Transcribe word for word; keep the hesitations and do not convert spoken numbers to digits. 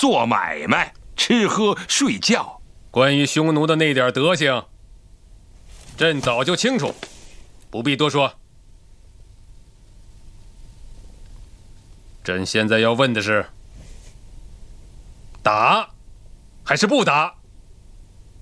做买卖、吃喝睡觉。 关于匈奴的那点德行，朕早就清楚，不必多说。朕现在要问的是：打还是不打？